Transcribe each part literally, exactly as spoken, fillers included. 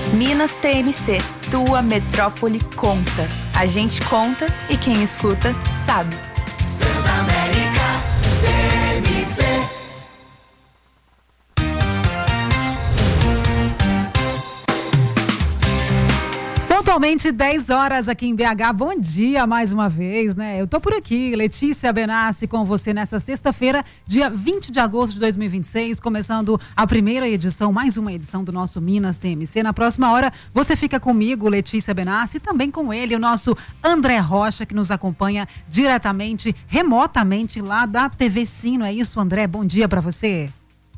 Minas T M C, tua metrópole conta. A gente conta e quem escuta sabe. Transamérica T M C. Pontualmente dez horas aqui em B H. Bom dia mais uma vez, né? Eu tô por aqui, Letícia Benassi, com você nessa sexta-feira, dia vinte de agosto de dois mil e vinte e seis, começando a primeira edição, mais uma edição do nosso Minas T M C. Na próxima hora, você fica comigo, Letícia Benassi, e também com ele, o nosso André Rocha, que nos acompanha diretamente, remotamente lá da T V Sim, não é isso, André? Bom dia pra você.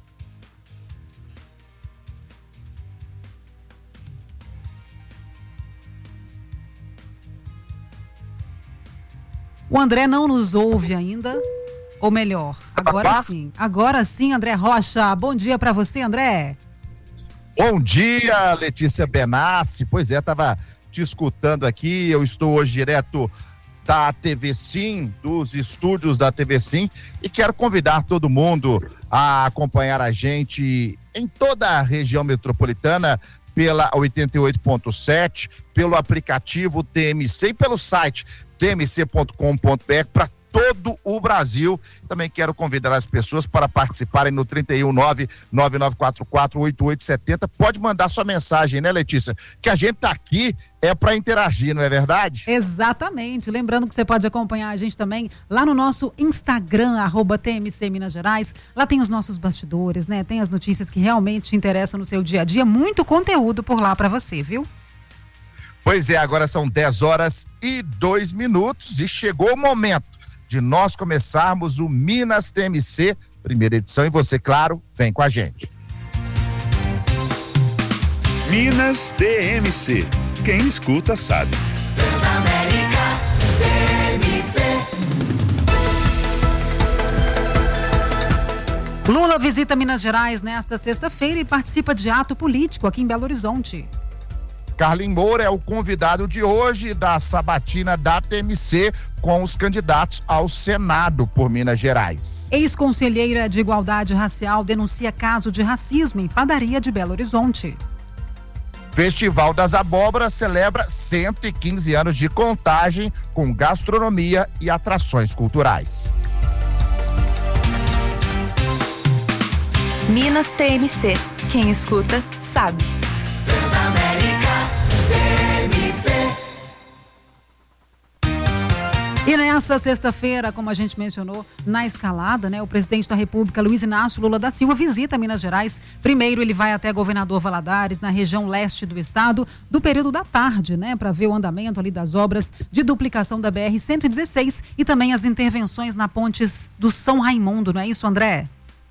O André não nos ouve ainda, ou melhor, agora sim. Agora sim, André Rocha. Bom dia para você, André. Bom dia, Letícia Benassi. Pois é, tava te escutando aqui. Eu estou hoje direto da T V Sim, dos estúdios da T V Sim, e quero convidar todo mundo a acompanhar a gente em toda a região metropolitana pela oitenta e oito ponto sete, pelo aplicativo T M C e pelo site t m c ponto com ponto b r para todo o Brasil. Também quero convidar as pessoas para participarem no trinta e um, nove nove nove quatro quatro, oito oito sete zero. Pode mandar sua mensagem, né, Letícia? Que a gente tá aqui é para interagir, não é verdade? Exatamente. Lembrando que você pode acompanhar a gente também lá no nosso Instagram, arroba T M C Minas Gerais. Lá tem os nossos bastidores, né? Tem as notícias que realmente te interessam no seu dia a dia. Muito conteúdo por lá para você, viu? Pois é, agora são dez horas e dois minutos e chegou o momento de nós começarmos o Minas T M C, primeira edição, e você, claro, vem com a gente. Minas T M C, quem escuta sabe. Transamérica T M C. Lula visita Minas Gerais nesta sexta-feira e participa de ato político aqui em Belo Horizonte. Carlinhos Moura é o convidado de hoje da sabatina da T M C com os candidatos ao Senado por Minas Gerais. Ex-conselheira de Igualdade Racial denuncia caso de racismo em padaria de Belo Horizonte. Festival das Abóboras celebra cento e quinze anos de Contagem com gastronomia e atrações culturais. Minas T M C, quem escuta sabe. Transamérica T M C. E nessa sexta-feira, como a gente mencionou, na escalada, né, o presidente da República, Luiz Inácio Lula da Silva, visita Minas Gerais. Primeiro ele vai até Governador Valadares, na região leste do estado, do período da tarde, né, para ver o andamento ali das obras de duplicação da B R cento e dezesseis e também as intervenções na ponte do São Raimundo, não é isso, André?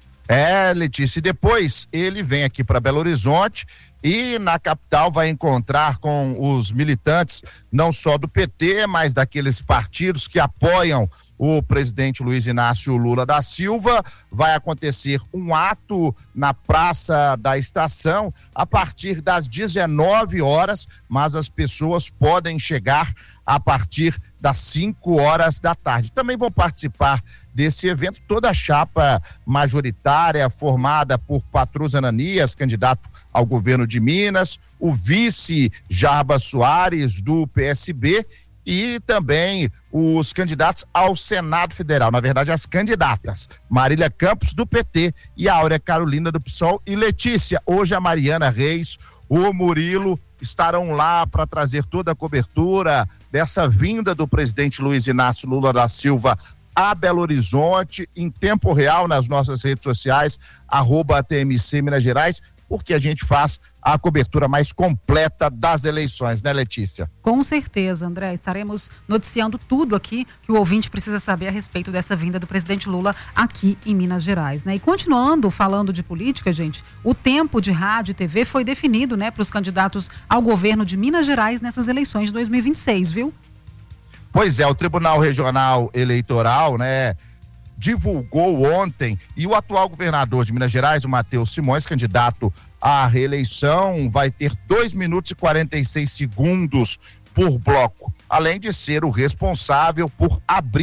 É, Letícia, e depois ele vem aqui para Belo Horizonte e na capital vai encontrar com os militantes, não só do P T, mas daqueles partidos que apoiam o presidente Luiz Inácio Lula da Silva. Vai acontecer um ato na Praça da Estação a partir das dezenove horas, mas as pessoas podem chegar a partir das cinco horas da tarde. Também vão participar desse evento toda a chapa majoritária formada por Patrus Ananias, candidato ao governo de Minas, o vice Jarbas Soares do P S B e também os candidatos ao Senado Federal, na verdade as candidatas, Marília Campos do P T e a Áurea Carolina do P SOL e Letícia. Hoje a Mariana Reis, o Murilo estarão lá para trazer toda a cobertura dessa vinda do presidente Luiz Inácio Lula da Silva a Belo Horizonte, em tempo real nas nossas redes sociais, arroba T M C Minas Gerais, porque a gente faz a cobertura mais completa das eleições, né, Letícia? Com certeza, André, estaremos noticiando tudo aqui que o ouvinte precisa saber a respeito dessa vinda do presidente Lula aqui em Minas Gerais, né? E continuando falando de política, gente, o tempo de rádio e T V foi definido, né, para os candidatos ao governo de Minas Gerais nessas eleições de dois mil e vinte e seis, viu? Pois é, o Tribunal Regional Eleitoral, né, divulgou ontem, e o atual governador de Minas Gerais, o Matheus Simões, candidato à reeleição, vai ter dois minutos e quarenta e seis segundos por bloco, além de ser o responsável por abrir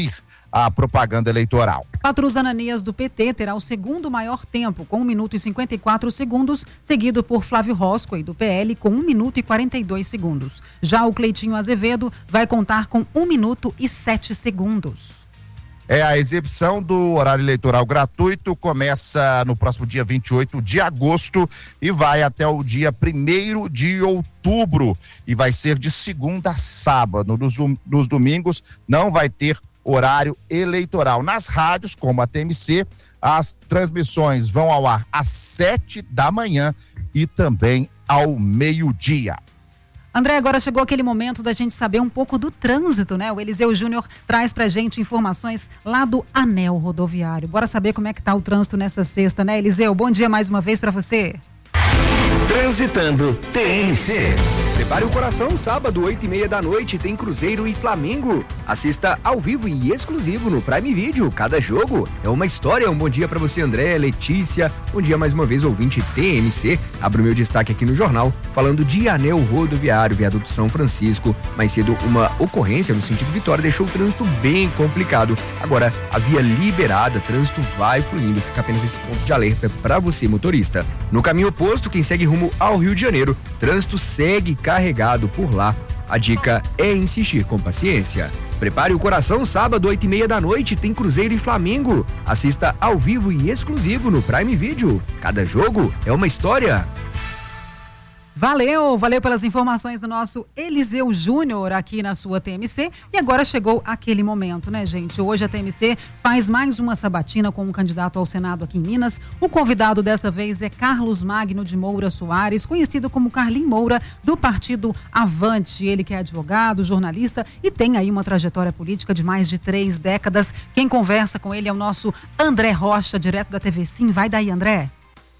a propaganda eleitoral. Patrus Ananias do P T terá o segundo maior tempo, com um minuto e cinquenta e quatro segundos, seguido por Flávio Roscoe do P L com um minuto e quarenta e dois segundos. Já o Cleitinho Azevedo vai contar com um minuto e sete segundos. É, a exibição do horário eleitoral gratuito começa no próximo dia vinte e oito de agosto e vai até o dia primeiro de outubro e vai ser de segunda a sábado. Nos, nos domingos não vai ter horário eleitoral. Nas rádios, como a T M C, as transmissões vão ao ar às sete da manhã e também ao meio-dia. André, agora chegou aquele momento da gente saber um pouco do trânsito, né? O Eliseu Júnior traz pra gente informações lá do Anel Rodoviário. Bora saber como é que tá o trânsito nessa sexta, né, Eliseu? Bom dia mais uma vez pra você. Transitando T M C. Prepare o coração, sábado, oito e meia da noite, tem Cruzeiro e Flamengo. Assista ao vivo e exclusivo no Prime Video. Cada jogo é uma história. Um bom dia para você, André, Letícia. Bom dia mais uma vez, ouvinte T M C. Abro meu destaque aqui no jornal, falando de Anel Rodoviário, viaduto São Francisco. Mais cedo, uma ocorrência no sentido Vitória deixou o trânsito bem complicado. Agora, a via liberada, trânsito vai fluindo. Fica apenas esse ponto de alerta para você, motorista. No caminho oposto, quem segue rumo ao Rio de Janeiro, trânsito segue carregado por lá. A dica é insistir com paciência. Prepare o coração, sábado, oito e meia da noite, tem Cruzeiro e Flamengo. Assista ao vivo e exclusivo no Prime Video. Cada jogo é uma história. Valeu, valeu pelas informações do nosso Eliseu Júnior aqui na sua T M C. E agora chegou aquele momento, né, gente? Hoje a T M C faz mais uma sabatina com um candidato ao Senado aqui em Minas. O convidado dessa vez é Carlos Magno de Moura Soares, conhecido como Carlinho Moura, do partido Avante. Ele que é advogado, jornalista e tem aí uma trajetória política de mais de três décadas. Quem conversa com ele é o nosso André Rocha, direto da T V Sim. Vai daí, André.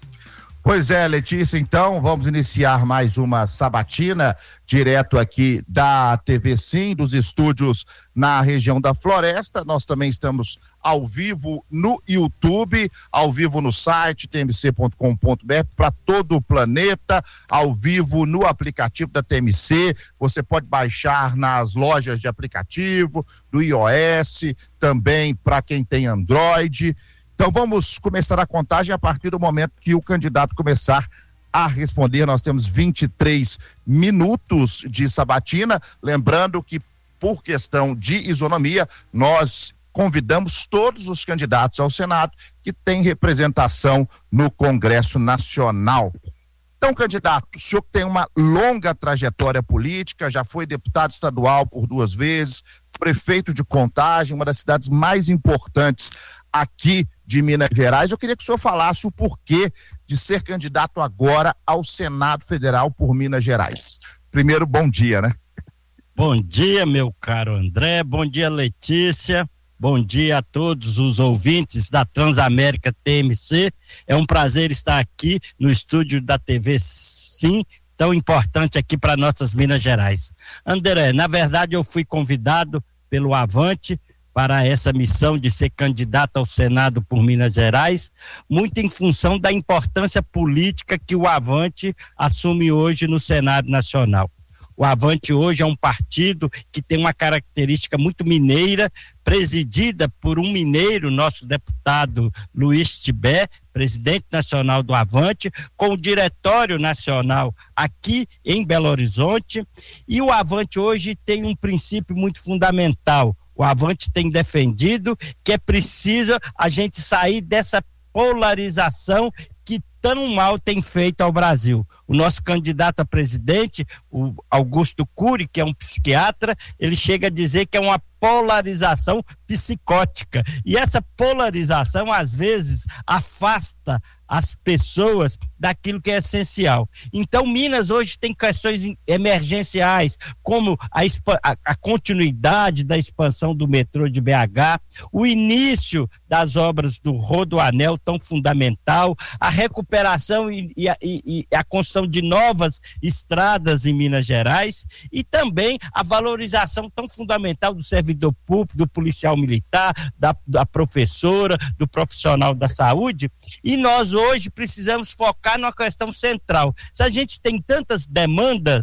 Pois é, Letícia, então vamos iniciar mais uma sabatina direto aqui da T V Sim, dos estúdios na região da Floresta. Nós também estamos ao vivo no YouTube, ao vivo no site t m c ponto com ponto b r para todo o planeta, ao vivo no aplicativo da T M C. Você pode baixar nas lojas de aplicativo, do iOS, também para quem tem Android. Então vamos começar a contagem a partir do momento que o candidato começar a responder. Nós temos vinte e três minutos de sabatina, lembrando que por questão de isonomia, nós convidamos todos os candidatos ao Senado que têm representação no Congresso Nacional. Então, candidato, o senhor tem uma longa trajetória política, já foi deputado estadual por duas vezes, prefeito de Contagem, uma das cidades mais importantes aqui de Minas Gerais. Eu queria que o senhor falasse o porquê de ser candidato agora ao Senado Federal por Minas Gerais. Primeiro, bom dia, né? Bom dia, meu caro André, bom dia, Letícia, bom dia a todos os ouvintes da Transamérica T M C. É um prazer estar aqui no estúdio da T V Sim, tão importante aqui para nossas Minas Gerais. André, na verdade eu fui convidado pelo Avante para essa missão de ser candidato ao Senado por Minas Gerais, muito em função da importância política que o Avante assume hoje no Senado Nacional. O Avante hoje é um partido que tem uma característica muito mineira, presidida por um mineiro, nosso deputado Luiz Tibé, presidente nacional do Avante, com o diretório nacional aqui em Belo Horizonte. E o Avante hoje tem um princípio muito fundamental. O Avante tem defendido que é preciso a gente sair dessa polarização que tão mal tem feito ao Brasil. O nosso candidato a presidente, o Augusto Cury, que é um psiquiatra, ele chega a dizer que é uma polarização psicótica. E essa polarização, às vezes, afasta as pessoas daquilo que é essencial. Então, Minas hoje tem questões emergenciais, como a, a, a continuidade da expansão do metrô de B H, o início das obras do Rodoanel, tão fundamental, a recuperação e, e, e, e a construção de novas estradas em Minas Gerais, e também a valorização tão fundamental do servidor público, do policial militar, da, da professora, do profissional da saúde. E nós hoje precisamos focar numa questão central. Se a gente tem tantas demandas,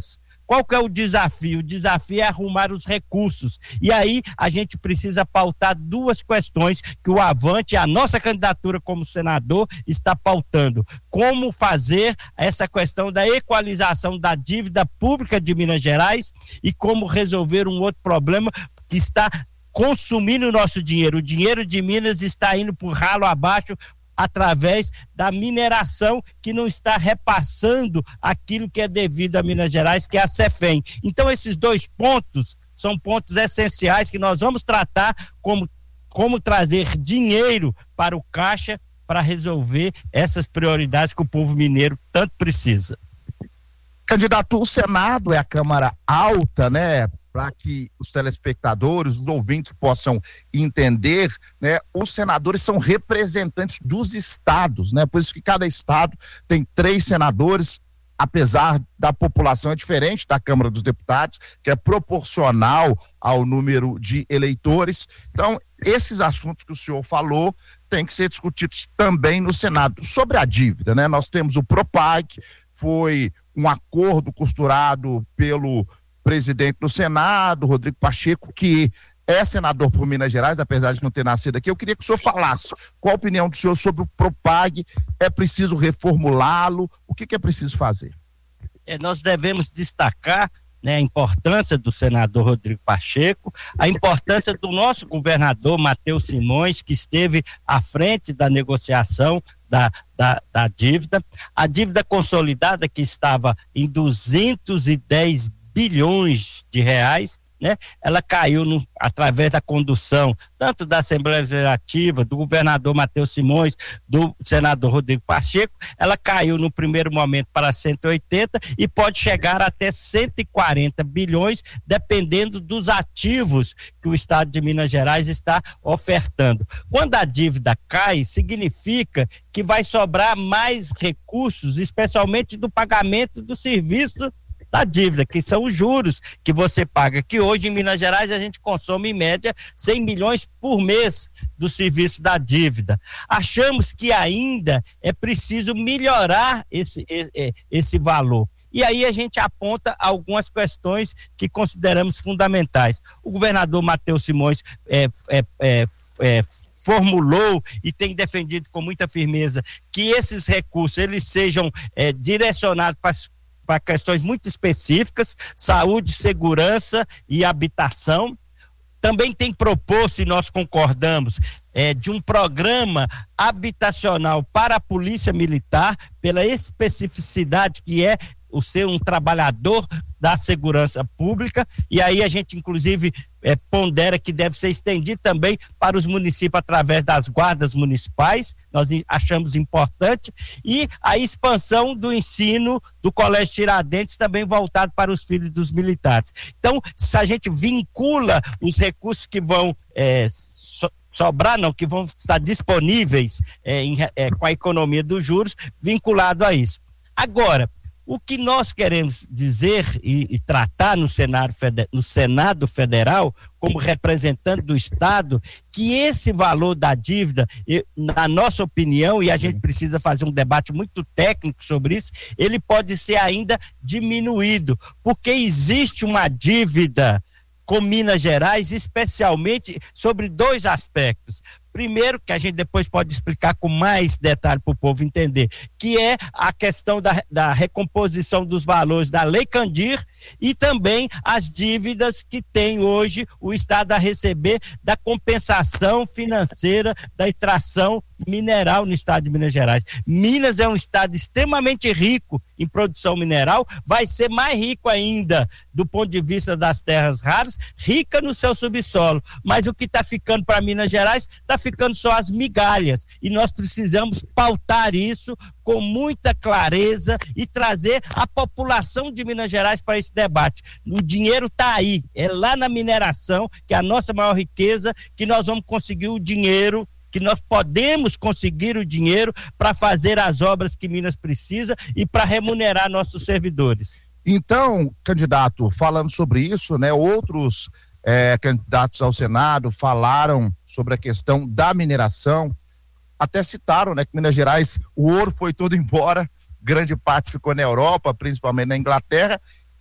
Qual que é o desafio? O desafio é arrumar os recursos. E aí a gente precisa pautar duas questões que o Avante, a nossa candidatura como senador, está pautando. Como fazer essa questão da equalização da dívida pública de Minas Gerais e como resolver um outro problema que está consumindo o nosso dinheiro. O dinheiro de Minas está indo por ralo abaixo através da mineração que não está repassando aquilo que é devido a Minas Gerais, que é a Cefem. Então esses dois pontos são pontos essenciais que nós vamos tratar como, como trazer dinheiro para o caixa para resolver essas prioridades que o povo mineiro tanto precisa. Candidato, o Senado é a Câmara Alta, né? Para que os telespectadores, os ouvintes possam entender, né? Os senadores são representantes dos estados, né? Por isso que cada estado tem três senadores, apesar da população é diferente da Câmara dos Deputados, que é proporcional ao número de eleitores. Então, esses assuntos que o senhor falou têm que ser discutidos também no Senado. Sobre a dívida, né? Nós temos o Propag, foi um acordo costurado pelo presidente do Senado, Rodrigo Pacheco, que é senador por Minas Gerais, apesar de não ter nascido aqui. Eu queria que o senhor falasse qual a opinião do senhor sobre o Propag. É preciso reformulá-lo? O que, que é preciso fazer? É, nós devemos destacar, né, a importância do senador Rodrigo Pacheco, a importância do nosso governador Matheus Simões, que esteve à frente da negociação da, da, da dívida. A dívida consolidada, que estava em duzentos e dez bilhões de reais, né? Ela caiu no, através da condução tanto da Assembleia Legislativa, do governador Matheus Simões, do senador Rodrigo Pacheco. Ela caiu no primeiro momento para cento e oitenta e pode chegar até cento e quarenta bilhões, dependendo dos ativos que o estado de Minas Gerais está ofertando. Quando a dívida cai, significa que vai sobrar mais recursos, especialmente do pagamento do serviço da dívida, que são os juros que você paga, que hoje em Minas Gerais a gente consome em média cem milhões por mês do serviço da dívida. Achamos que ainda é preciso melhorar esse, esse, esse valor. E aí a gente aponta algumas questões que consideramos fundamentais. O governador Matheus Simões é, é, é, é, formulou e tem defendido com muita firmeza que esses recursos eles sejam é, direcionados para para questões muito específicas, saúde, segurança e habitação. Também tem proposto, e nós concordamos, é, de um programa habitacional para a Polícia Militar, pela especificidade que é o ser um trabalhador da segurança pública, e aí a gente inclusive é, pondera que deve ser estendido também para os municípios através das guardas municipais. Nós achamos importante, e a expansão do ensino do Colégio Tiradentes também voltado para os filhos dos militares. Então, se a gente vincula os recursos que vão é, so, sobrar, não, que vão estar disponíveis é, em, é, com a economia dos juros, vinculado a isso. Agora, o que nós queremos dizer e, e tratar no Senado, no Senado Federal, como representante do Estado, que esse valor da dívida, na nossa opinião, e a gente precisa fazer um debate muito técnico sobre isso, ele pode ser ainda diminuído, porque existe uma dívida com Minas Gerais, especialmente sobre dois aspectos. Primeiro, que a gente depois pode explicar com mais detalhe para o povo entender, que é a questão da, da recomposição dos valores da Lei Candir e também as dívidas que tem hoje o Estado a receber da compensação financeira da extração mineral no estado de Minas Gerais. Minas é um estado extremamente rico em produção mineral, vai ser mais rico ainda do ponto de vista das terras raras, rica no seu subsolo, mas o que está ficando para Minas Gerais está ficando só as migalhas, e nós precisamos pautar isso com muita clareza e trazer a população de Minas Gerais para esse debate. O dinheiro está aí, é lá na mineração, que é a nossa maior riqueza, que nós vamos conseguir o dinheiro, que nós podemos conseguir o dinheiro para fazer as obras que Minas precisa e para remunerar nossos servidores. Então, candidato, falando sobre isso, né, outros é, candidatos ao Senado falaram sobre a questão da mineração, até citaram, né, que Minas Gerais, o ouro foi todo embora, grande parte ficou na Europa, principalmente na Inglaterra,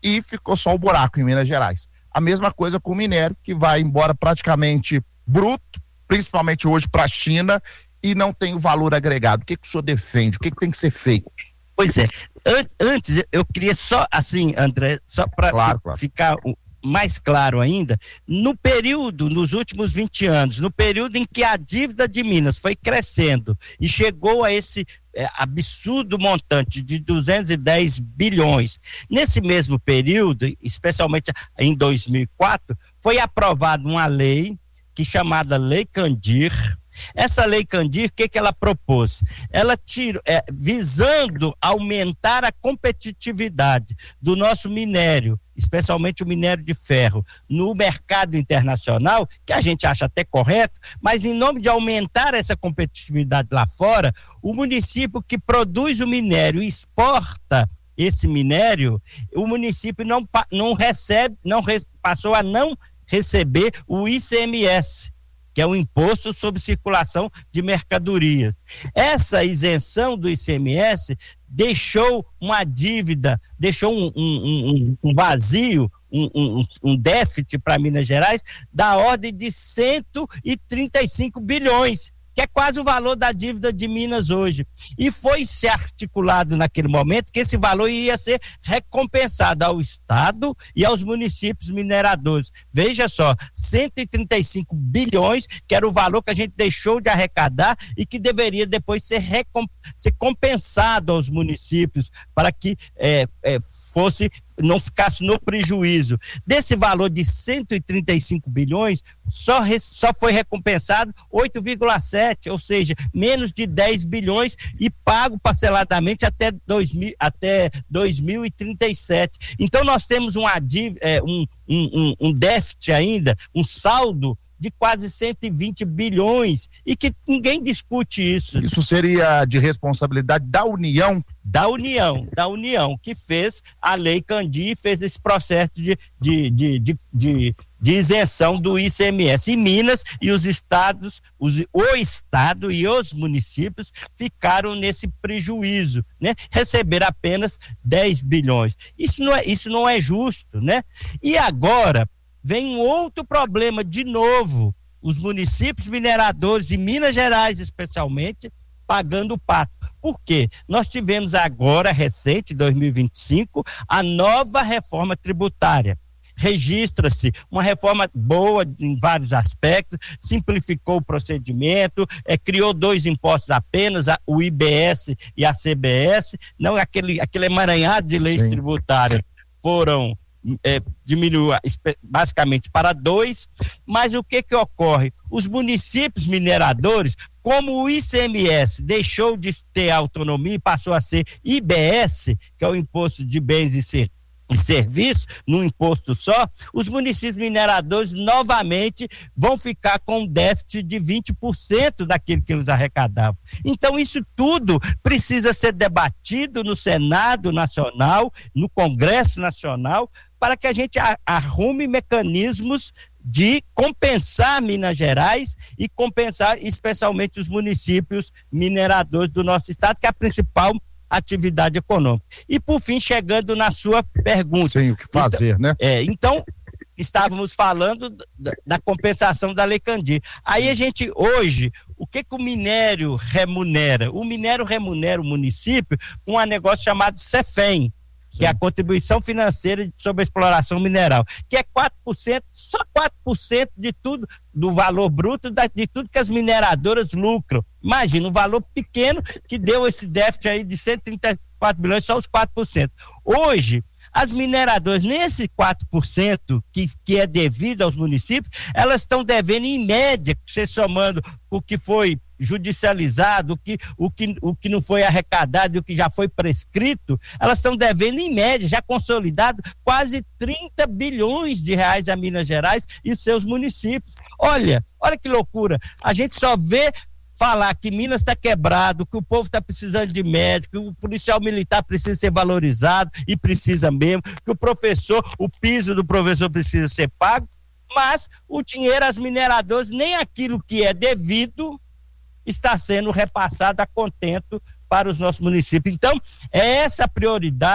e ficou só o buraco em Minas Gerais. A mesma coisa com o minério, que vai embora praticamente bruto, principalmente hoje para a China, e não tem o valor agregado. O que, que o senhor defende? O que, que tem que ser feito? Pois é. Antes, eu queria só, assim, André, só para claro, claro. ficar mais claro ainda, no período, nos últimos vinte anos, no período em que a dívida de Minas foi crescendo e chegou a esse é, absurdo montante de duzentos e dez bilhões, nesse mesmo período, especialmente em dois mil e quatro, foi aprovada uma lei que chamada Lei Candir. Essa Lei Candir, o que, que ela propôs? Ela tira, é, visando aumentar a competitividade do nosso minério, especialmente o minério de ferro, no mercado internacional, que a gente acha até correto, mas em nome de aumentar essa competitividade lá fora, o município que produz o minério e exporta esse minério, o município não, não recebe, não passou a não receber o I C M S, que é o Imposto sobre Circulação de Mercadorias. Essa isenção do I C M S deixou uma dívida, deixou um, um, um, um vazio, um, um, um déficit para Minas Gerais da ordem de cento e trinta e cinco bilhões, que é quase o valor da dívida de Minas hoje. E foi se articulado naquele momento que esse valor iria ser recompensado ao Estado e aos municípios mineradores. Veja só, cento e trinta e cinco bilhões, que era o valor que a gente deixou de arrecadar e que deveria depois ser, recomp- ser compensado aos municípios para que é, é, fosse, não ficasse no prejuízo. Desse valor de cento e trinta e cinco bilhões, só, re, só foi recompensado oito vírgula sete, ou seja, menos de dez bilhões e pago parceladamente até, dois mil, até dois mil e trinta e sete. Então nós temos uma, é, um, um, um déficit ainda, um saldo de quase cento e vinte bilhões e que ninguém discute isso. Isso seria de responsabilidade da União? Da União, da União, que fez a Lei Candir e fez esse processo de, de, de, de, de, de isenção do I C M S. E Minas e os estados, os, o estado e os municípios ficaram nesse prejuízo, né? Receberam apenas dez bilhões. Isso não é, isso não é justo, né? E agora vem um outro problema de novo, os municípios mineradores de Minas Gerais especialmente pagando o pato. Por quê? Nós tivemos agora, recente, dois mil e vinte e cinco, a nova reforma tributária. Registra-se uma reforma boa em vários aspectos, simplificou o procedimento, é, criou dois impostos apenas, a, o I B S e a C B S, não aquele, aquele emaranhado de leis Sim. tributárias foram É, diminuiu basicamente para dois, mas o que que ocorre? Os municípios mineradores, como o I C M S deixou de ter autonomia e passou a ser I B S, que é o Imposto de Bens e Serviços, e serviço, num imposto só, os municípios mineradores novamente vão ficar com um déficit de vinte por cento daquilo que eles arrecadavam. Então isso tudo precisa ser debatido no Senado Nacional, no Congresso Nacional, para que a gente arrume mecanismos de compensar Minas Gerais e compensar especialmente os municípios mineradores do nosso estado, que é a principal atividade econômica. E por fim, chegando na sua pergunta. Sim, o que fazer, então, né? É, então, estávamos falando da, da compensação da Lei Candir. Aí a gente, hoje, o que que o minério remunera? O minério remunera o município com um negócio chamado CEFEM, que é a contribuição financeira sobre a exploração mineral, que é quatro por cento, só quatro por cento de tudo, do valor bruto da, de tudo que as mineradoras lucram. Imagina, um valor pequeno que deu esse déficit aí de cento e trinta e quatro bilhões, só os quatro por cento. Hoje, as mineradoras, nesse quatro por cento que, que é devido aos municípios, elas estão devendo em média, você somando o que foi judicializado, o que, o, que, o que não foi arrecadado e o que já foi prescrito, elas estão devendo em média, já consolidado, quase trinta bilhões de reais a Minas Gerais e seus municípios. Olha, olha que loucura, a gente só vê falar que Minas está quebrado, que o povo está precisando de médico, que o policial militar precisa ser valorizado e precisa mesmo, que o professor, o piso do professor precisa ser pago, mas o dinheiro às mineradoras, nem aquilo que é devido está sendo repassado a contento para os nossos municípios. Então, é essa a prioridade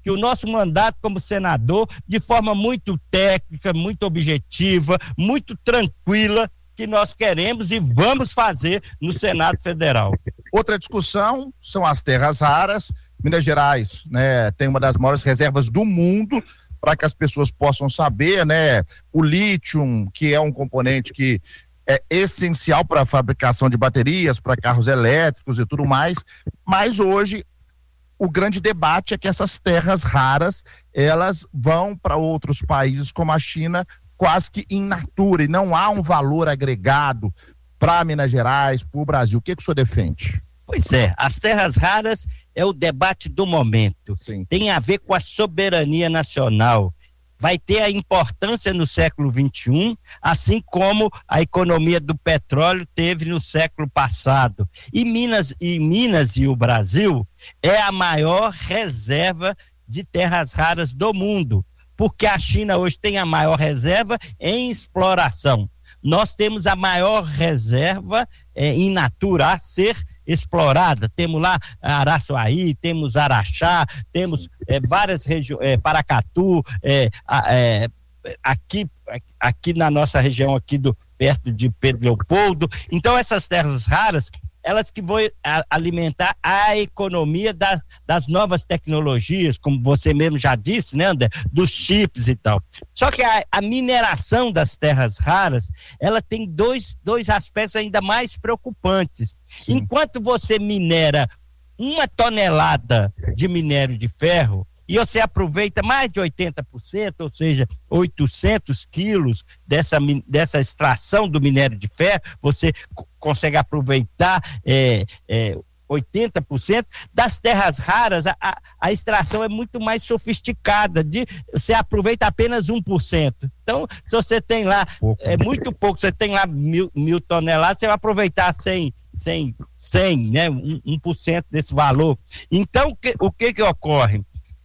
que o nosso mandato como senador, de forma muito técnica, muito objetiva, muito tranquila, que nós queremos e vamos fazer no Senado Federal. Outra discussão são as terras raras. Minas Gerais, né, tem uma das maiores reservas do mundo, para que as pessoas possam saber, né, o lítio, que é um componente que é essencial para a fabricação de baterias, para carros elétricos e tudo mais, mas hoje o grande debate é que essas terras raras, elas vão para outros países como a China quase que in natura, e não há um valor agregado para Minas Gerais, para o Brasil. O que, que o senhor defende? Pois é, as terras raras é o debate do momento. Sim. Tem a ver com a soberania nacional. Vai ter a importância no século vinte e um, assim como a economia do petróleo teve no século passado. E Minas, e Minas e o Brasil é a maior reserva de terras raras do mundo, porque a China hoje tem a maior reserva em exploração. Nós temos a maior reserva é, in natura a ser explorada. Temos lá Araçuaí, temos Araxá, temos é, várias regiões, é, Paracatu, é, é, aqui, aqui na nossa região, aqui do, perto de Pedro Leopoldo. Então, essas terras raras, elas que vão a, alimentar a economia da, das novas tecnologias, como você mesmo já disse, né, André? Dos chips e tal. Só que a, a mineração das terras raras, ela tem dois, dois aspectos ainda mais preocupantes. Sim. Enquanto você minera uma tonelada de minério de ferro, e você aproveita mais de oitenta por cento, ou seja, oitocentos quilos dessa, dessa extração do minério de ferro, você consegue aproveitar é, é, oitenta por cento. Das terras raras, a, a extração é muito mais sofisticada, de, você aproveita apenas um por cento. Então, se você tem lá, pouco. é muito pouco, você tem lá mil, mil toneladas, você vai aproveitar cem, cem, cem, né, um por cento desse valor. Então, que, o que que ocorre?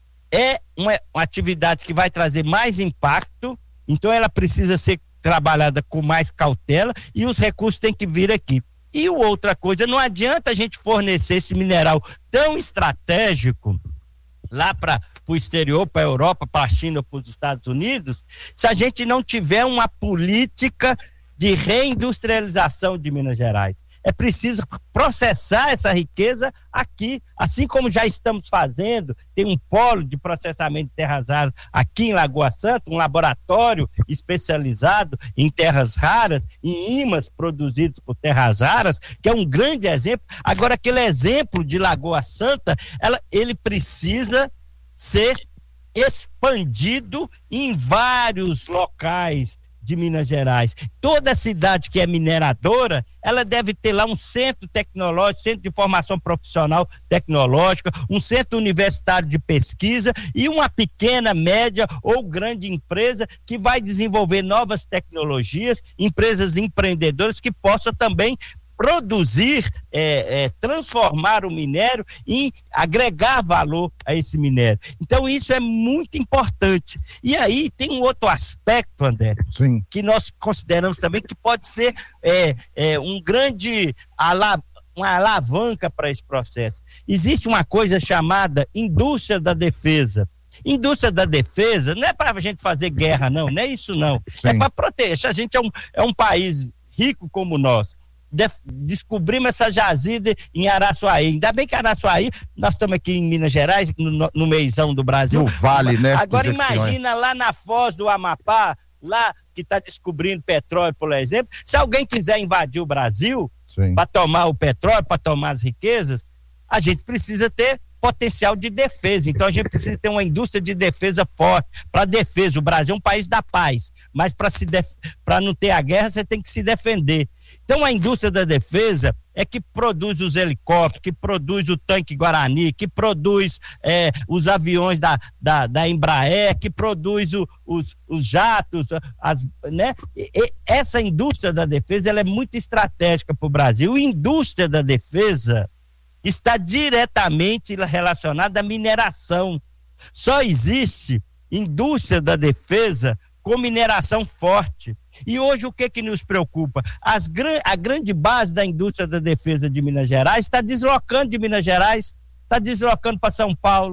É uma, uma atividade que vai trazer mais impacto, então ela precisa ser trabalhada com mais cautela e os recursos têm que vir aqui. E outra coisa, não adianta a gente fornecer esse mineral tão estratégico lá para o exterior, para a Europa, para a China, para os Estados Unidos, se a gente não tiver uma política de reindustrialização de Minas Gerais. É preciso processar essa riqueza aqui, assim como já estamos fazendo. Tem um polo de processamento de terras raras aqui em Lagoa Santa, um laboratório especializado em terras raras, em ímãs produzidos por terras raras, que é um grande exemplo. Agora, aquele exemplo de Lagoa Santa, ela, ele precisa ser expandido em vários locais de Minas Gerais. Toda cidade que é mineradora, ela deve ter lá um centro tecnológico, centro de formação profissional tecnológica, um centro universitário de pesquisa e uma pequena, média ou grande empresa que vai desenvolver novas tecnologias, empresas empreendedoras que possam também produzir, é, é, transformar o minério e agregar valor a esse minério. Então isso é muito importante. E aí tem um outro aspecto, André, Sim. que nós consideramos também que pode ser é, é, um grande ala, uma alavanca para esse processo. Existe uma coisa chamada indústria da defesa. Indústria da defesa não é para a gente fazer guerra, não, não é isso não. Sim. É para proteger. A gente é um, é um país rico como o nosso. De, descobrimos essa jazida em Araçuaí. Ainda bem que Araçuaí, nós estamos aqui em Minas Gerais, no, no meizão do Brasil. No vale, né? Agora imagina lá na Foz do Amapá, lá que está descobrindo petróleo, por exemplo. Se alguém quiser invadir o Brasil para tomar o petróleo, para tomar as riquezas, a gente precisa ter potencial de defesa. Então a gente precisa ter uma indústria de defesa forte para defesa. O Brasil é um país da paz, mas para se def... para não ter a guerra você tem que se defender. Então a indústria da defesa é que produz os helicópteros, que produz o tanque Guarani, que produz é, os aviões da, da, da Embraer, que produz o, os, os jatos, as, né? E, e essa indústria da defesa ela é muito estratégica para o Brasil. A indústria da defesa está diretamente relacionada à mineração. Só existe indústria da defesa com mineração forte. E hoje o que que nos preocupa? As, a grande base da indústria da defesa de Minas Gerais está deslocando de Minas Gerais, está deslocando para São Paulo,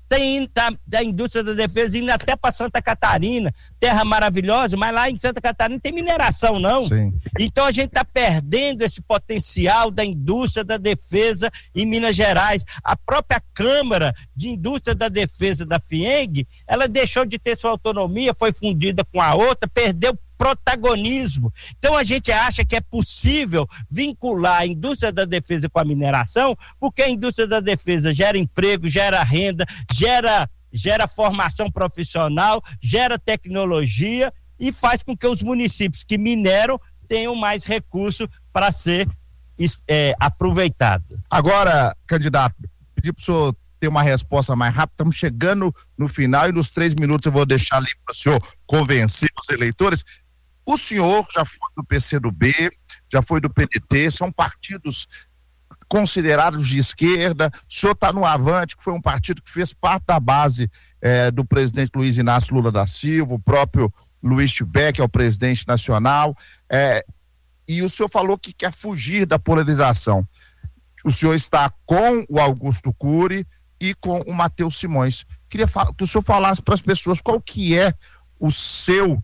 tem tá, da indústria da defesa indo até para Santa Catarina, terra maravilhosa, mas lá em Santa Catarina não tem mineração, não. Sim. Então a gente está perdendo esse potencial da indústria da defesa em Minas Gerais. A própria Câmara de Indústria da Defesa da FIENG, ela deixou de ter sua autonomia, foi fundida com a outra, perdeu protagonismo. Então a gente acha que é possível vincular a indústria da defesa com a mineração, porque a indústria da defesa gera emprego, gera renda, gera, gera formação profissional, gera tecnologia e faz com que os municípios que mineram tenham mais recursos para ser é, aproveitado. Agora, candidato, pedir para o senhor ter uma resposta mais rápida, estamos chegando no final e nos três minutos eu vou deixar ali para o senhor convencer os eleitores. O senhor já foi do P C do B, já foi do P D T, são partidos considerados de esquerda. O senhor está no Avante, que foi um partido que fez parte da base eh, do presidente Luiz Inácio Lula da Silva, o próprio Luiz Tibé, que é o presidente nacional, eh, e o senhor falou que quer fugir da polarização. O senhor está com o Augusto Cury e com o Matheus Simões. Queria que o senhor falasse para as pessoas qual que é o seu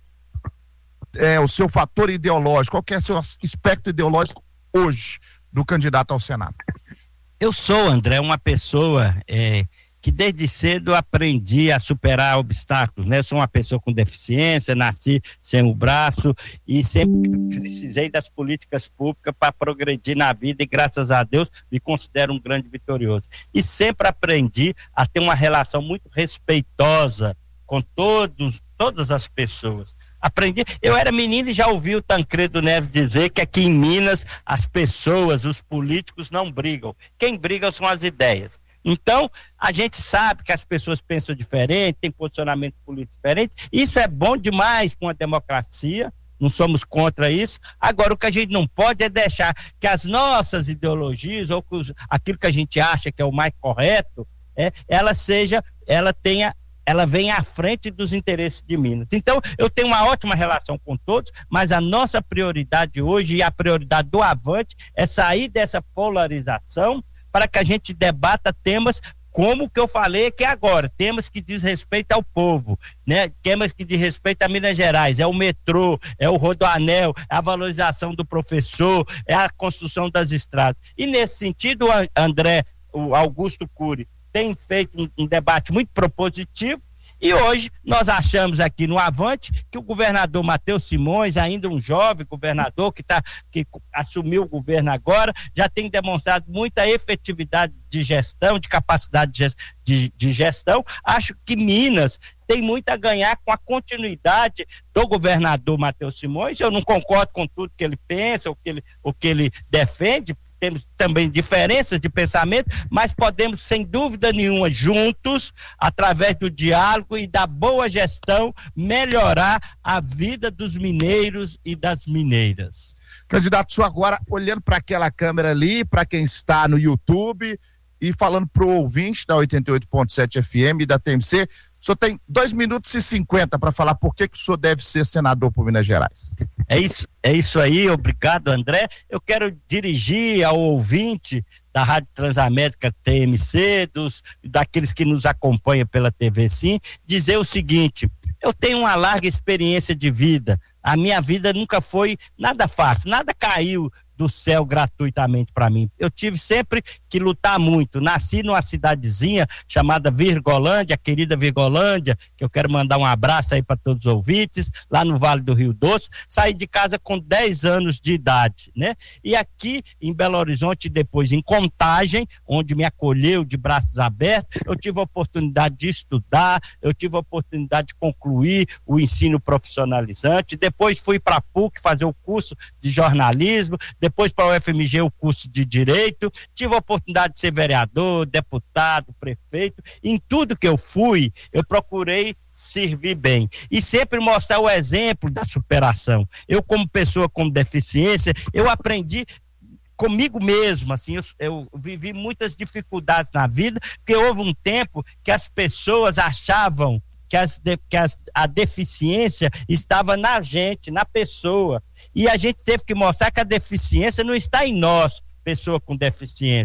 É, o seu fator ideológico, qual que é o seu espectro ideológico hoje do candidato ao Senado? Eu sou, André, uma pessoa é, que desde cedo aprendi a superar obstáculos, né? Eu sou uma pessoa com deficiência, nasci sem o braço e sempre precisei das políticas públicas para progredir na vida e graças a Deus me considero um grande vitorioso. E sempre aprendi a ter uma relação muito respeitosa com todos, todas as pessoas. Aprendi, eu era menino e já ouvi o Tancredo Neves dizer que aqui em Minas as pessoas, os políticos não brigam. Quem briga são as ideias. Então, a gente sabe que as pessoas pensam diferente, têm posicionamento político diferente. Isso é bom demais para uma democracia, não somos contra isso. Agora, o que a gente não pode é deixar que as nossas ideologias, ou que os, aquilo que a gente acha que é o mais correto, é, ela seja, ela tenha ela vem à frente dos interesses de Minas. Então, eu tenho uma ótima relação com todos, mas a nossa prioridade hoje e a prioridade do Avante é sair dessa polarização para que a gente debata temas como o que eu falei aqui agora, temas que diz respeito ao povo, né? Temas que diz respeito a Minas Gerais, é o metrô, é o rodoanel, é a valorização do professor, é a construção das estradas. E nesse sentido, André, o Augusto Cury, tem feito um, um debate muito propositivo e hoje nós achamos aqui no Avante que o governador Matheus Simões, ainda um jovem governador que, tá, que assumiu o governo agora, já tem demonstrado muita efetividade de gestão, de capacidade de, de, de gestão. Acho que Minas tem muito a ganhar com a continuidade do governador Matheus Simões. Eu não concordo com tudo que ele pensa, o que ele, o que ele defende, temos também diferenças de pensamento, mas podemos, sem dúvida nenhuma, juntos, através do diálogo e da boa gestão, melhorar a vida dos mineiros e das mineiras. Candidato, senhor agora olhando para aquela câmera ali, para quem está no YouTube e falando para o ouvinte da oitenta e oito ponto sete F M e da T M C, o senhor tem dois minutos e cinquenta para falar por que que o senhor deve ser senador por Minas Gerais. É isso, é isso aí, obrigado, André. Eu quero dirigir ao ouvinte da Rádio Transamérica T M C, dos, daqueles que nos acompanham pela T V Sim, dizer o seguinte: eu tenho uma larga experiência de vida, a minha vida nunca foi nada fácil, nada caiu do céu gratuitamente para mim. Eu tive sempre que lutar muito. Nasci numa cidadezinha chamada Virgolândia, a querida Virgolândia, que eu quero mandar um abraço aí para todos os ouvintes, lá no Vale do Rio Doce. Saí de casa com dez anos de idade, né? E aqui em Belo Horizonte, depois em Contagem, onde me acolheu de braços abertos, eu tive a oportunidade de estudar, eu tive a oportunidade de concluir o ensino profissionalizante. Depois fui para a P U C fazer o curso de jornalismo, depois para o U F M G o curso de Direito, tive a oportunidade de ser vereador, deputado, prefeito. Em tudo que eu fui, eu procurei servir bem e sempre mostrar o exemplo da superação. Eu, como pessoa com deficiência, eu aprendi comigo mesmo, assim, eu, eu vivi muitas dificuldades na vida, porque houve um tempo que as pessoas achavam que, as, que as, a deficiência estava na gente, na pessoa. E a gente teve que mostrar que a deficiência não está em nós, pessoa com deficiência.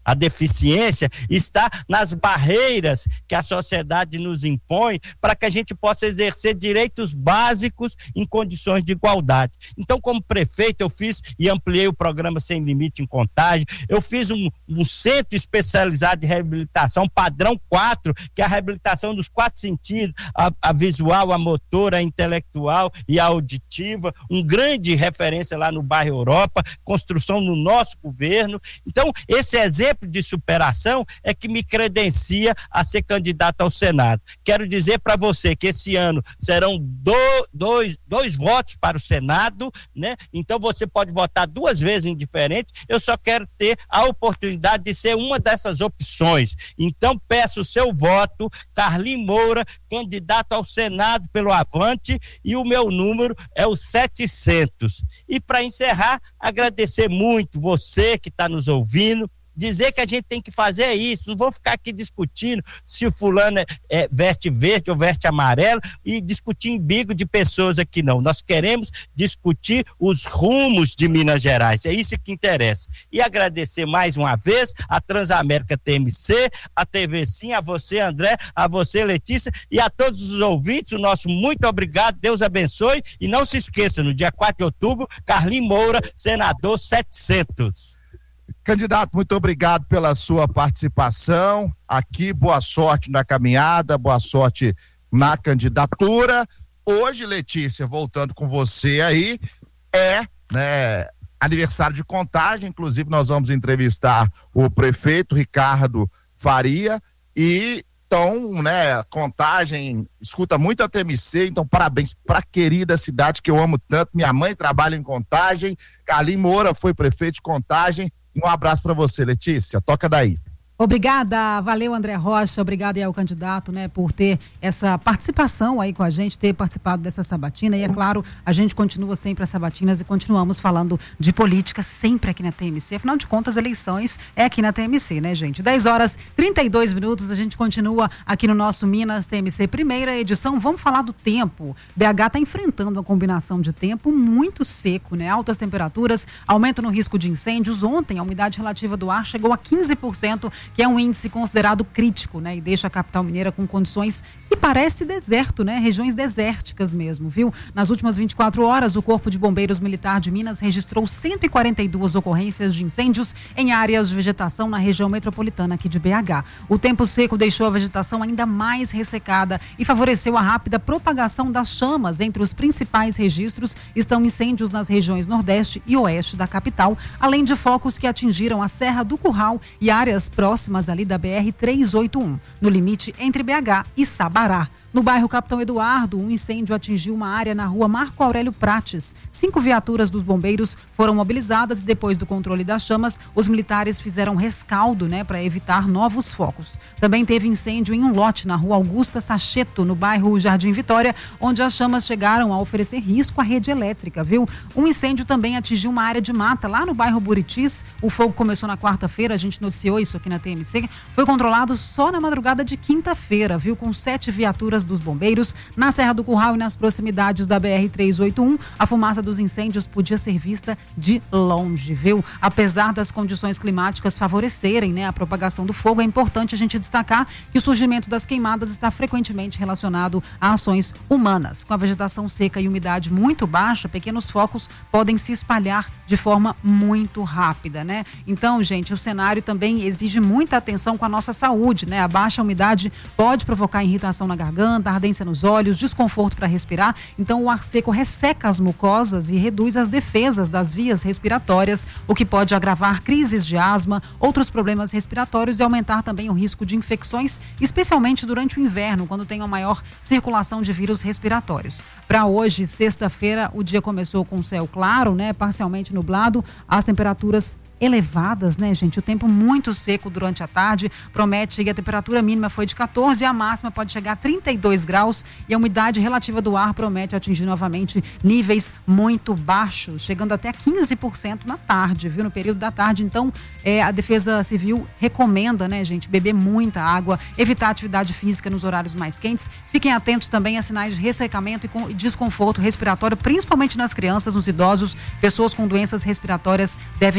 A deficiência está nas barreiras que a sociedade nos impõe para que a gente possa exercer direitos básicos em condições de igualdade. Então, como prefeito, eu fiz e ampliei o programa Sem Limite em Contagem, eu fiz um, um centro especializado de reabilitação, padrão quatro, que é a reabilitação dos quatro sentidos, a, a visual, a motora, a intelectual e a auditiva, um grande referência lá no bairro Europa, construção no nosso governo. Então, esse exemplo de superação é que me credencia a ser candidato ao Senado. Quero dizer para você que esse ano serão do, dois, dois votos para o Senado, né? Então você pode votar duas vezes em diferente. Eu só quero ter a oportunidade de ser uma dessas opções. Então peço o seu voto, Carlim Moura, candidato ao Senado pelo Avante, e o meu número é o setecentos. E para encerrar, agradecer muito você que está nos ouvindo, dizer que a gente tem que fazer isso, não vou ficar aqui discutindo se o fulano é, é, veste verde ou veste amarelo e discutir embigo de pessoas aqui não. Nós queremos discutir os rumos de Minas Gerais, é isso que interessa. E agradecer mais uma vez a Transamérica T M C, a T V Sim, a você, André, a você, Letícia, e a todos os ouvintes, o nosso muito obrigado, Deus abençoe, e não se esqueça, no dia quatro de outubro, Carlim Moura, senador setecentos. Candidato, muito obrigado pela sua participação aqui, boa sorte na caminhada, boa sorte na candidatura. Hoje, Letícia, voltando com você aí, é, né, aniversário de Contagem, inclusive nós vamos entrevistar o prefeito Ricardo Faria, e então, né, Contagem escuta muito a T M C, então parabéns para a querida cidade que eu amo tanto. Minha mãe trabalha em Contagem, Carlim Moura foi prefeito de Contagem. Um abraço para você, Letícia. Toca daí. Obrigada, valeu André Rocha, obrigada aí ao candidato, né, por ter essa participação aí com a gente, ter participado dessa sabatina, e é claro, a gente continua sempre as sabatinas e continuamos falando de política sempre aqui na T M C, afinal de contas, eleições é aqui na T M C, né, gente? dez horas e trinta e dois minutos, a gente continua aqui no nosso Minas T M C, primeira edição. Vamos falar do tempo. B H está enfrentando uma combinação de tempo muito seco, né, altas temperaturas, aumento no risco de incêndios. Ontem a umidade relativa do ar chegou a quinze por cento, que é um índice considerado crítico, né? E deixa a capital mineira com condições que parece deserto, né? Regiões desérticas mesmo, viu? Nas últimas vinte e quatro horas, o Corpo de Bombeiros Militar de Minas registrou cento e quarenta e duas ocorrências de incêndios em áreas de vegetação na região metropolitana aqui de B H. O tempo seco deixou a vegetação ainda mais ressecada e favoreceu a rápida propagação das chamas. Entre os principais registros estão incêndios nas regiões nordeste e oeste da capital, além de focos que atingiram a Serra do Curral e áreas próximas próximas ali da B R trezentos e oitenta e um, no limite entre B H e Sabará. No bairro Capitão Eduardo, um incêndio atingiu uma área na rua Marco Aurélio Prates. Cinco viaturas dos bombeiros foram mobilizadas e depois do controle das chamas, os militares fizeram rescaldo, né, para evitar novos focos. Também teve incêndio em um lote na rua Augusta Sacheto, no bairro Jardim Vitória, onde as chamas chegaram a oferecer risco à rede elétrica, viu? Um incêndio também atingiu uma área de mata lá no bairro Buritis. O fogo começou na quarta-feira, a gente noticiou isso aqui na T M C. Foi controlado só na madrugada de quinta-feira, viu? Com sete viaturas dos bombeiros na Serra do Curral e nas proximidades da B R trezentos e oitenta e um, a fumaça dos incêndios podia ser vista de longe, viu? Apesar das condições climáticas favorecerem, né, a propagação do fogo, é importante a gente destacar que o surgimento das queimadas está frequentemente relacionado a ações humanas. Com a vegetação seca e umidade muito baixa, pequenos focos podem se espalhar de forma muito rápida, né? Então, gente, o cenário também exige muita atenção com a nossa saúde, né? A baixa umidade pode provocar irritação na garganta, ardência nos olhos, desconforto para respirar. Então o ar seco resseca as mucosas e reduz as defesas das vias respiratórias, o que pode agravar crises de asma, outros problemas respiratórios e aumentar também o risco de infecções, especialmente durante o inverno, quando tem uma maior circulação de vírus respiratórios. Para hoje, sexta-feira, o dia começou com céu claro, né, parcialmente nublado, as temperaturas elevadas, né, gente? O tempo muito seco durante a tarde promete que a temperatura mínima foi de quatorze e a máxima pode chegar a trinta e dois graus, e a umidade relativa do ar promete atingir novamente níveis muito baixos, chegando até quinze por cento na tarde, viu? No período da tarde. Então, é, a Defesa Civil recomenda, né, gente, beber muita água, evitar atividade física nos horários mais quentes. Fiquem atentos também a sinais de ressecamento e desconforto respiratório, principalmente nas crianças, nos idosos. Pessoas com doenças respiratórias devem redobrar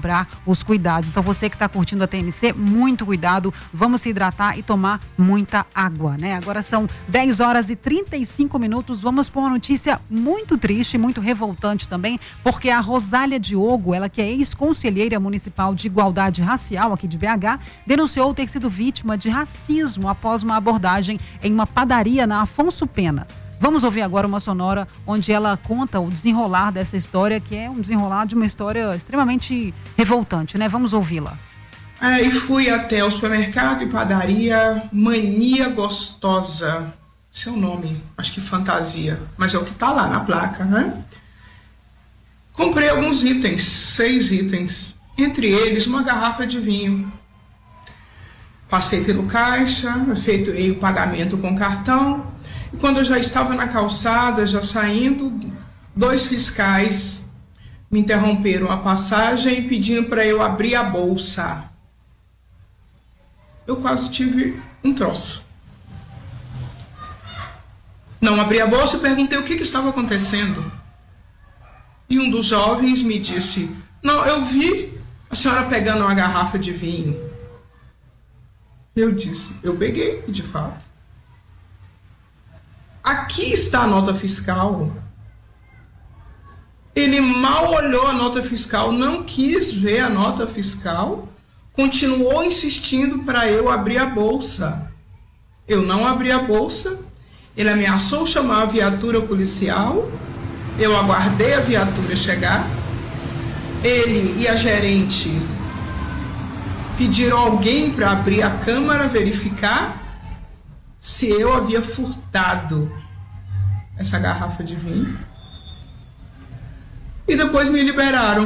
dobrar os cuidados. Então você que está curtindo a T M C, muito cuidado, vamos se hidratar e tomar muita água, né? Agora são dez horas e trinta e cinco minutos, vamos para uma notícia muito triste, muito revoltante também, porque a Rosália Diogo, ela que é ex-conselheira municipal de igualdade racial aqui de B H, denunciou ter sido vítima de racismo após uma abordagem em uma padaria na Afonso Pena. Vamos ouvir agora uma sonora onde ela conta o desenrolar dessa história, que é um desenrolar de uma história extremamente revoltante, né? Vamos ouvi-la. É, e fui até o supermercado e padaria Mania Gostosa. Seu nome, acho que fantasia, mas é o que tá lá na placa, né? Comprei alguns itens, seis itens, entre eles uma garrafa de vinho. Passei pelo caixa, efetuei o pagamento com cartão, e quando eu já estava na calçada, já saindo, dois fiscais me interromperam a passagem pedindo para eu abrir a bolsa. Eu quase tive um troço. Não abri a bolsa e perguntei o que, que estava acontecendo. E um dos jovens me disse: não, eu vi a senhora pegando uma garrafa de vinho. Eu disse: eu peguei, de fato. Aqui está a nota fiscal. Ele mal olhou a nota fiscal, não quis ver a nota fiscal, continuou insistindo para eu abrir a bolsa. Eu não abri a bolsa, ele ameaçou chamar a viatura policial, eu aguardei a viatura chegar, ele e a gerente pediram alguém para abrir a câmara, verificar se eu havia furtado essa garrafa de vinho. E depois me liberaram.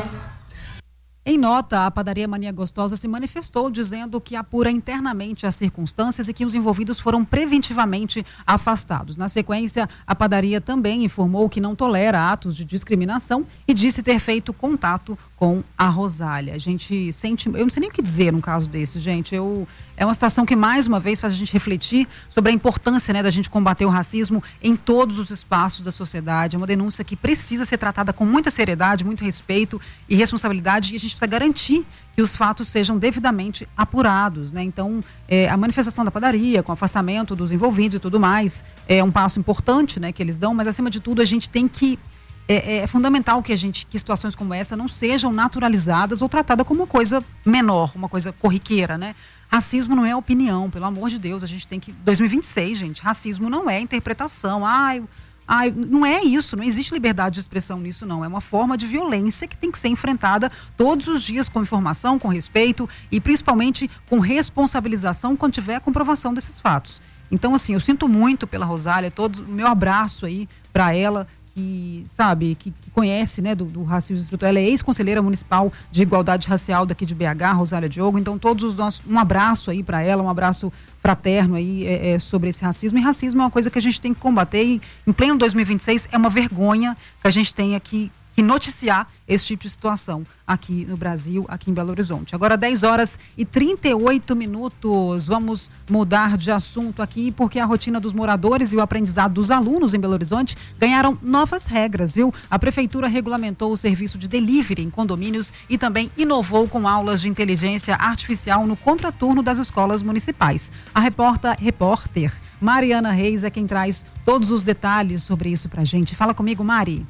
Em nota, a padaria Mania Gostosa se manifestou dizendo que apura internamente as circunstâncias e que os envolvidos foram preventivamente afastados. Na sequência, a padaria também informou que não tolera atos de discriminação e disse ter feito contato com a Rosália. A gente sente, eu não sei nem o que dizer num caso desse, gente. Eu, é uma situação que mais uma vez faz a gente refletir sobre a importância, né, da gente combater o racismo em todos os espaços da sociedade. É uma denúncia que precisa ser tratada com muita seriedade, muito respeito e responsabilidade, e a gente precisa garantir que os fatos sejam devidamente apurados, né? Então, é, a manifestação da padaria, com afastamento dos envolvidos e tudo mais, é um passo importante, né, que eles dão, mas acima de tudo a gente tem que É, é fundamental que a gente, que situações como essa não sejam naturalizadas ou tratadas como uma coisa menor, uma coisa corriqueira, né? Racismo não é opinião, pelo amor de Deus, a gente tem que... dois mil e vinte e seis, gente, racismo não é interpretação, ai, ai, não é isso, não existe liberdade de expressão nisso, não. É uma forma de violência que tem que ser enfrentada todos os dias com informação, com respeito e principalmente com responsabilização quando tiver a comprovação desses fatos. Então, assim, eu sinto muito pela Rosália, todo o meu abraço aí para ela, que sabe, que, que conhece, né, do, do racismo estrutural. Ela é ex-conselheira municipal de igualdade racial daqui de B H, Rosália Diogo. Então todos os nossos, um abraço aí para ela, um abraço fraterno aí é, é, sobre esse racismo. E racismo é uma coisa que a gente tem que combater e em pleno dois mil e vinte e seis é uma vergonha que a gente tenha que, que noticiar esse tipo de situação aqui no Brasil, aqui em Belo Horizonte. Agora dez horas e trinta e oito minutos, vamos mudar de assunto aqui, porque a rotina dos moradores e o aprendizado dos alunos em Belo Horizonte ganharam novas regras, viu? A prefeitura regulamentou o serviço de delivery em condomínios e também inovou com aulas de inteligência artificial no contraturno das escolas municipais. A repórter, repórter Mariana Reis é quem traz todos os detalhes sobre isso pra gente. Fala comigo, Mari.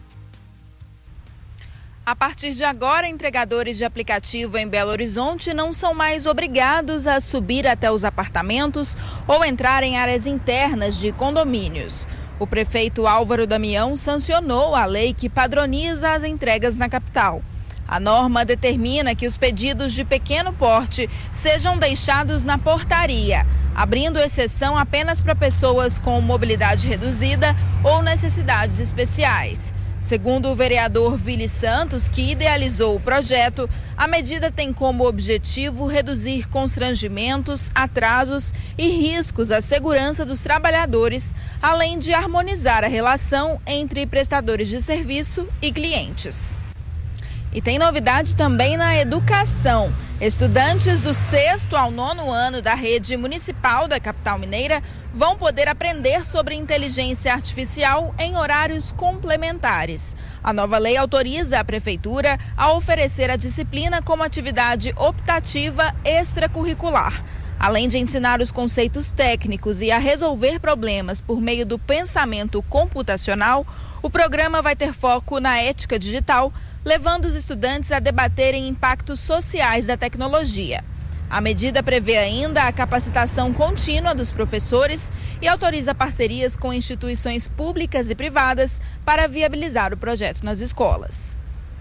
A partir de agora, entregadores de aplicativo em Belo Horizonte não são mais obrigados a subir até os apartamentos ou entrar em áreas internas de condomínios. O prefeito Álvaro Damião sancionou a lei que padroniza as entregas na capital. A norma determina que os pedidos de pequeno porte sejam deixados na portaria, abrindo exceção apenas para pessoas com mobilidade reduzida ou necessidades especiais. Segundo o vereador Vili Santos, que idealizou o projeto, a medida tem como objetivo reduzir constrangimentos, atrasos e riscos à segurança dos trabalhadores, além de harmonizar a relação entre prestadores de serviço e clientes. E tem novidade também na educação. Estudantes do sexto ao nono ano da rede municipal da capital mineira vão poder aprender sobre inteligência artificial em horários complementares. A nova lei autoriza a prefeitura a oferecer a disciplina como atividade optativa extracurricular. Além de ensinar os conceitos técnicos e a resolver problemas por meio do pensamento computacional, o programa vai ter foco na ética digital, levando os estudantes a debaterem impactos sociais da tecnologia. A medida prevê ainda a capacitação contínua dos professores e autoriza parcerias com instituições públicas e privadas para viabilizar o projeto nas escolas.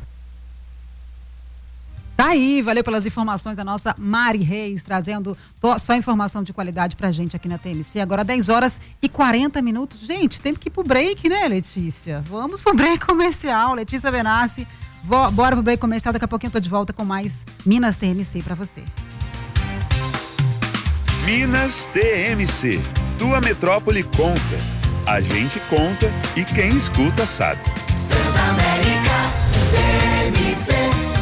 Tá aí, valeu pelas informações da nossa Mari Reis, trazendo só informação de qualidade pra gente aqui na T M C. Agora dez horas e quarenta minutos. Gente, tem que ir pro break, né, Letícia? Vamos pro break comercial. Letícia Benassi, bora pro break comercial. Daqui a pouquinho eu tô de volta com mais Minas T M C pra você. Minas T M C, tua metrópole conta. A gente conta e quem escuta sabe. Transamérica T M C.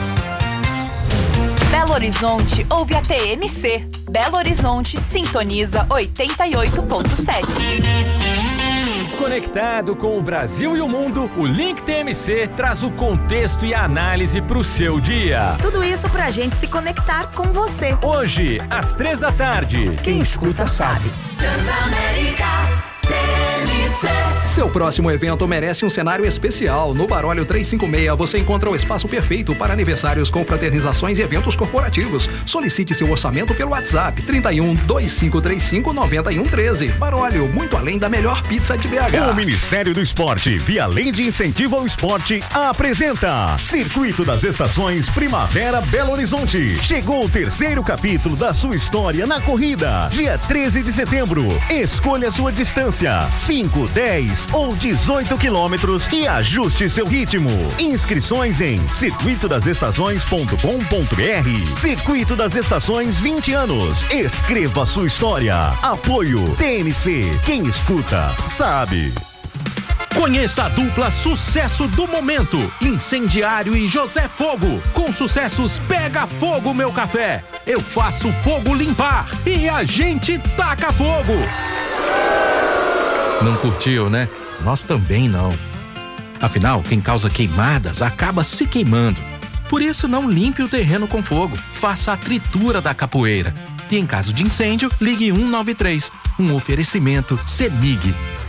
Belo Horizonte ouve a T M C. Belo Horizonte sintoniza oitenta e oito ponto sete. Conectado com o Brasil e o mundo, o Link T M C traz o contexto e a análise para o seu dia. Tudo isso pra gente se conectar com você. Hoje, às três da tarde. Quem escuta sabe. Transamérica T M C. Seu próximo evento merece um cenário especial. No Barólio trezentos e cinquenta e seis você encontra o espaço perfeito para aniversários, confraternizações e eventos corporativos. Solicite seu orçamento pelo WhatsApp trinta e um, vinte e cinco trinta e cinco, noventa e um treze. Barólio, muito além da melhor pizza de B H. O Ministério do Esporte, via Lei de Incentivo ao Esporte, apresenta Circuito das Estações Primavera Belo Horizonte. Chegou o terceiro capítulo da sua história na corrida. Dia treze de setembro. Escolha sua distância: cinco, dez ou dezoito quilômetros e ajuste seu ritmo. Inscrições em circuito das estações ponto com ponto br. Circuito das Estações, vinte anos. Escreva sua história. Apoio T M C. Quem escuta sabe. Conheça a dupla Sucesso do Momento, Incendiário e José Fogo, com sucessos Pega Fogo Meu Café, Eu Faço Fogo Limpar e A Gente Taca Fogo. Não curtiu, né? Nós também não. Afinal, quem causa queimadas acaba se queimando. Por isso, não limpe o terreno com fogo. Faça a tritura da capoeira. E em caso de incêndio, ligue um nove três. Um oferecimento CEMIG.